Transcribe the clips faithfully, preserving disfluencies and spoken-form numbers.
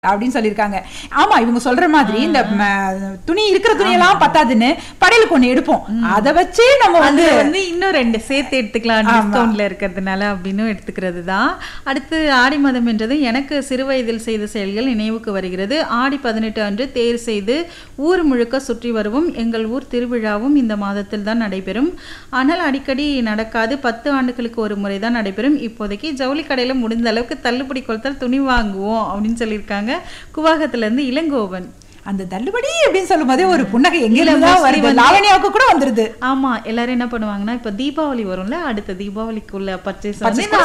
அப்படின்னு சொல்லிருக்காங்க. ஆமா, இவங்க சொல்ற மாதிரி இந்த துணி இருக்கிற துணியெல்லாம் பத்தாதுன்னு படையலுக்கு ஒண்ணு எடுப்போம். அத வச்சு நம்ம வந்து வந்து இன்னும் ரெண்டு சேர்த்து எடுத்துக்கலாம் டிஸ்கவுண்ட்ல இருக்கிறதுனால அப்படின்னு எடுத்துக்கிறது தான். அடுத்து ஆடி மாதம் என்றது எனக்கு சிறு வயதில் செய்த செயல்கள் நினைவுக்கு வருகிறது. ஆடி பதினெட்டு அன்று தேர் செய்து ஊர் முழுக்க சுற்றி வருவோம். எங்கள் ஊர் திருவிழாவும் இந்த மாதத்தில் தான் நடைபெறும். ஆனால் அடிக்கடி நடக்காது. பத்து ஆண்டுகளுக்கு ஒரு முறை தான் நடைபெறும். இப்போதைக்கு ஜவுளி கடையில முடிந்த அளவுக்கு தள்ளுபடி கொடுத்தால் துணி வாங்குவோம் அப்படின்னு சொல்லியிருக்காங்க. குவாகத்துல இருந்து இளங்கோவன். அந்த தள்ளுபடி அப்படின்னு சொல்லும் போதே ஒரு புன்னகை எங்கிருந்துதான் வருது, லாவணியாவுக்கு கூட வந்துருது. ஆமா, எல்லாரும் என்ன பண்ணுவாங்கன்னா இப்ப தீபாவளி வரும்ல, அடுத்த தீபாவளிக்குள்ள பர்ச்சேஸ்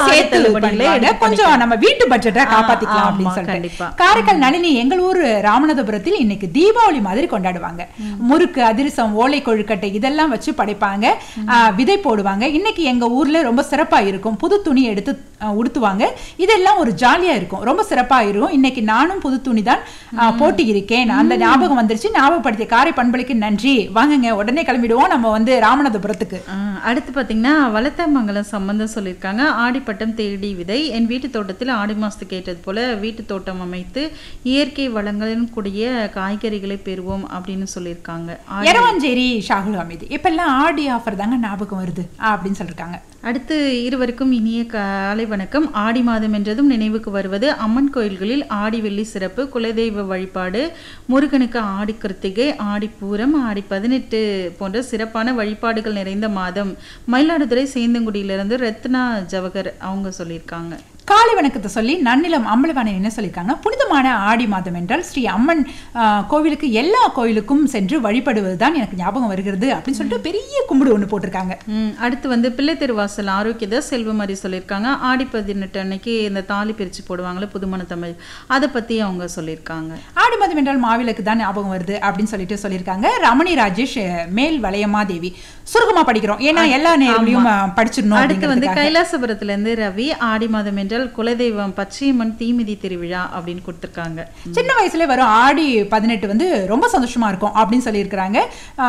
கொஞ்சம் நம்ம வீட்டு பட்ஜெட்டை காப்பாத்திக்கலாம் அப்படின்னு சொல்லிட்டு. காரைக்கால் நளினி, எங்கள் ஊர் ராமநாதபுரத்தில் இன்னைக்கு தீபாவளி மாதிரி கொண்டாடுவாங்க. முறுக்கு, அதிரசம், ஓலை கொழுக்கட்டை இதெல்லாம் வச்சு படைப்பாங்க. விதை போடுவாங்க. இன்னைக்கு எங்க ஊர்ல ரொம்ப சிறப்பா இருக்கும். புது துணி எடுத்து உடுத்துவாங்க. இதெல்லாம் ஒரு ஜாலியா இருக்கும், ரொம்ப சிறப்பா இருக்கும். இன்னைக்கு நானும் புது துணி தான் போட்டி இருக்கேன். அந்த ஞாபகம் வந்துருச்சு. ஞாபகப்படுத்திய காரை பண்பலைக்கு நன்றி. வாங்குங்க, உடனே கிளம்பிடுவோம் நம்ம வந்து ராமநாதபுரத்துக்கு. அடுத்து பாத்தீங்கன்னா வளத்தமங்கலம் சம்பந்தம் சொல்லியிருக்காங்க. ஆடிப்பட்டம் தேடி விதை. என் வீட்டு தோட்டத்தில் ஆடி மாசத்துக்கு ஏற்றது போல வீட்டு தோட்டம் அமைத்து இயற்கை வளங்களுடன் கூடிய காய்கறிகளை பெறுவோம் அப்படின்னு சொல்லியிருக்காங்க. எரவாஞ்சேரி ஷாகுல் அமீது, இப்பெல்லாம் ஆடி ஆஃபர் தாங்க ஞாபகம் வருது அப்படின்னு சொல்லிருக்காங்க. அடுத்து இருவருக்கும் இனிய காலை வணக்கம். ஆடி மாதம் என்றதும் நினைவுக்கு வருவது அம்மன் கோயில்களில் ஆடி வெள்ளி சிறப்பு, குலதெய்வ வழிபாடு, முருகனுக்கு ஆடி கிருத்திகை, ஆடி பூரம், ஆடி பதினெட்டு போன்ற சிறப்பான வழிபாடுகள் நிறைந்த மாதம். மயிலாடுதுறை சேந்தங்குடியிலிருந்து ரத்னா ஜவஹர் அவங்க சொல்லியிருக்காங்க. காலை வணக்கத்தை சொல்லி நன்னிலம் அம்பலவாணன் என்ன சொல்லியிருக்காங்கன்னா, புனிதமான ஆடி மாதம் என்றால் ஸ்ரீ அம்மன் கோவிலுக்கு எல்லா கோயிலுக்கும் சென்று வழிபடுவது தான் எனக்கு ஞாபகம் வருகிறது அப்படின்னு சொல்லிட்டு பெரிய கும்பிடு ஒன்று போட்டிருக்காங்க. அடுத்து வந்து பிள்ளை திருவாசல் ஆரோக்கியத செல்வமாரி சொல்லியிருக்காங்க. ஆடி பதினெட்டு அன்னைக்கு இந்த தாலி பிரிச்சு போடுவாங்களே புதுமண தமிழ், அதை பத்தி அவங்க சொல்லியிருக்காங்க. ஆடி மாதம் என்றால் மாவிளக்கு தான் ஞாபகம் வருது அப்படின்னு சொல்லிட்டு சொல்லியிருக்காங்க. ரமணி ராஜேஷ் மேல் வளையமா தேவி, சுருக்கமா படிக்கிறோம் ஏன்னா எல்லா நேரங்களையும் படிச்சிடணும். அடுத்து வந்து கைலாசபுரத்துல இருந்து ரவி, ஆடி மாதம் என்றால் குலதெய்வம் பச்சையம்மன் தீமிதி திருவிழா அப்படின்னு கொடுத்திருக்காங்க. சின்ன வயசுல வரும் ஆடி பதினெட்டு வந்து ரொம்ப சந்தோஷமா இருக்கும் அப்படின்னு சொல்லியிருக்கிறாங்க.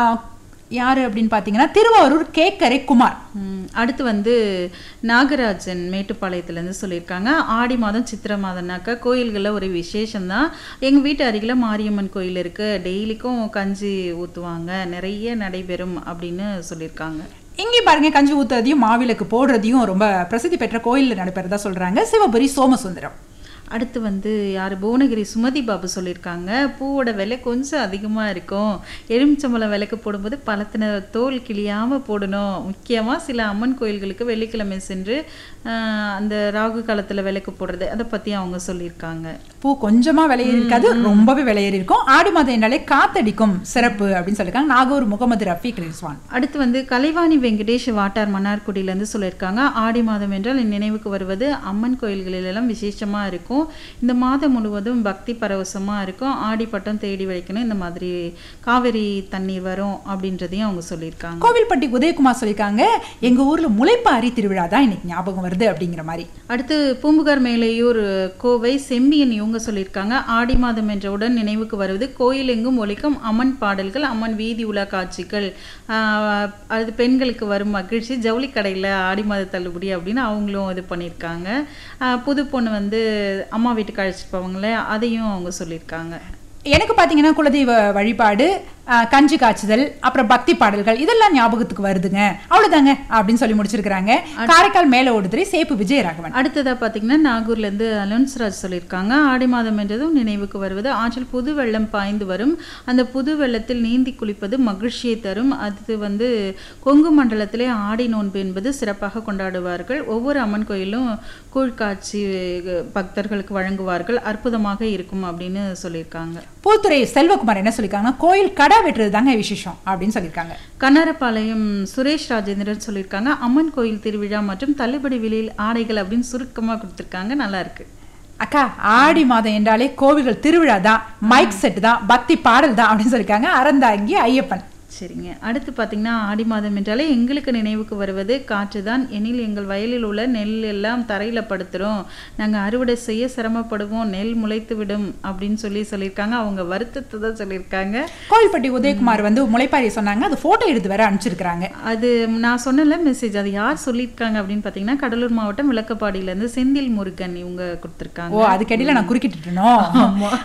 யாரு அப்படின்னு பாத்தீங்கன்னா திருவாரூர் கேக்கரை குமார். அடுத்து வந்து நாகராஜன் மேட்டுப்பாளையத்துலேருந்து சொல்லியிருக்காங்க. ஆடி மாதம் சித்திரை மாதம்னாக்கா கோயில்களில் ஒரு விசேஷம் தான். எங்கள் வீட்டு அருகில் மாரியம்மன் கோயில் இருக்கு, டெய்லிக்கும் கஞ்சி ஊற்றுவாங்க, நிறைய நடைபெறும் அப்படின்னு சொல்லியிருக்காங்க. இங்கே பாருங்க, கஞ்சி ஊத்துறதையும் மாவிளக்கு போடுறதையும் ரொம்ப பிரசித்தி பெற்ற கோயிலில் நடைபெறதா சொல்றாங்க. சிவபுரி சோமசுந்தரம். அடுத்து வந்து யார் புவனகிரி சுமதி பாபு சொல்லியிருக்காங்க. பூவோட விலை கொஞ்சம் அதிகமாக இருக்கும். எலுமிச்சம்பழம் விலைக்கு போடும்போது பழத்தின தோல் கிளியாமல் போடணும். முக்கியமாக சில அம்மன் கோயில்களுக்கு வெள்ளிக்கிழமை சென்று அந்த ராகு காலத்தில் விலைக்கு போடுறது, அதை பற்றி அவங்க சொல்லியிருக்காங்க. பூ கொஞ்சமாக விலையேறி இருக்காது, ரொம்பவே விலையேறி இருக்கும். ஆடி மாதம் என்னாலே காத்தடிக்கும் சிறப்பு அப்படின்னு சொல்லியிருக்காங்க. நாகூர் முகமது ரஃபீக் ரிஸ்வான். அடுத்து வந்து கலைவாணி வெங்கடேஷ் வாட்டார் மன்னார்குடியிலேருந்து சொல்லியிருக்காங்க. ஆடி மாதம் என்றால் நினைவுக்கு வருவது அம்மன் கோயில்களிலெல்லாம் விசேஷமாக இருக்கும். இந்த மாதம் முழுவதும் பக்தி பரவசமாக இருக்கும். ஆடிப்பட்டம் தேடி வைக்கணும், இந்த மாதிரி காவிரி தண்ணீர் வரும் அப்படின்றதையும் அவங்க சொல்லியிருக்காங்க. கோவில்பட்டி உதயகுமார் சொல்லியிருக்காங்க, எங்க ஊர்ல முளைப்பாரி திருவிழா தான் இன்னைக்கு ஞாபகம் வருது அப்படிங்கிற மாதிரி. அடுத்து பூம்புகார் மேலையூர் கோவை செம்பியன் இவங்க சொல்லியிருக்காங்க. ஆடி மாதம் என்றவுடன் நினைவுக்கு வருவது கோயில் எங்கும் ஒலிக்கும் அம்மன் பாடல்கள், அம்மன் வீதி உலா காட்சிகள், அது பெண்களுக்கு வரும் மகிழ்ச்சி, ஜவுளி கடையில் ஆடி மாத தள்ளுபடி அப்படின்னு அவங்களும் இது பண்ணியிருக்காங்க. புது பொண்ணு வந்து அம்மா வீட்டுக்கு அழைச்சிட்டு போவாங்களே, அதையும் அவங்க சொல்லியிருக்காங்க. எனக்கு பார்த்தீங்கன்னா குலதெய்வ வழிபாடு, கஞ்சி காய்ச்சுதல், அப்புறம் பக்தி பாடல்கள் இதெல்லாம் ஞாபகத்துக்கு வருதுங்க. அவ்வளவுதாங்க அப்படின்னு சொல்லி முடிச்சிருக்காங்க. காரைக்கால் மேல ஓடுதுறை சேப்பு விஜயராகவன். அடுத்ததா பாத்தீங்கன்னா நாகூர்ல இருந்து அலோன்ஸ்ராஜ் சொல்லியிருக்காங்க. ஆடி மாதம் என்றதும் நினைவுக்கு வருவது ஆற்றில் புது வெள்ளம் பாய்ந்து வரும். அந்த புது வெள்ளத்தில் நீந்தி குளிப்பது மகிழ்ச்சியை தரும். அது வந்து கொங்கு மண்டலத்திலே ஆடி நோன்பு என்பது சிறப்பாக கொண்டாடுவார்கள். ஒவ்வொரு அம்மன் கோயிலும் கூழ்காட்சி பக்தர்களுக்கு வழங்குவார்கள், அற்புதமாக இருக்கும் அப்படின்னு சொல்லியிருக்காங்க. பூத்துறை செல்வகுமார் என்ன சொல்லியிருக்காங்கன்னா, கோயில் கடை வெட்டுறது தாங்க விசேஷம் அப்படின்னு சொல்லியிருக்காங்க. கண்ணாரப்பாளையம் சுரேஷ் ராஜேந்திரன் சொல்லியிருக்காங்க. அம்மன் கோயில் திருவிழா மற்றும் தள்ளுபடி விலையில் ஆடைகள் அப்படின்னு சுருக்கமா கொடுத்துருக்காங்க, நல்லா இருக்கு. அக்கா, ஆடி மாதம் என்றாலே கோவில்கள் திருவிழா தான், மைக் செட் தான், பக்தி பாடல் தான் அப்படின்னு சொல்லியிருக்காங்க. அறந்தாங்கி ஐயப்பன். சரிங்க. அடுத்து பார்த்தீங்கன்னா ஆடி மாதம் என்றாலே எங்களுக்கு நினைவுக்கு வருவது காற்று தான். எனில் எங்கள் வயலில் உள்ள நெல் எல்லாம் தரையில் படுத்துகிறோம், நாங்கள் அறுவடை செய்ய சிரமப்படுவோம், நெல் முளைத்து விடும் அப்படின்னு சொல்லி சொல்லியிருக்காங்க. அவங்க வருத்தத்தை தான் சொல்லியிருக்காங்க. கோவில்பட்டி உதயகுமார் வந்து முளைப்பாரி சொன்னாங்க, அது ஃபோட்டோ எடுத்து வேற அனுப்பிச்சிருக்காங்க. அது நான் சொன்னல மெசேஜ், அது யார் சொல்லியிருக்காங்க அப்படின்னு பார்த்தீங்கன்னா கடலூர் மாவட்டம் விளக்கப்பாடியிலேருந்து செந்தில் முருகன் இவங்க கொடுத்துருக்காங்க. ஓ, அதுக்கடியில் நான் குறுக்கிட்டுட்டேனோ.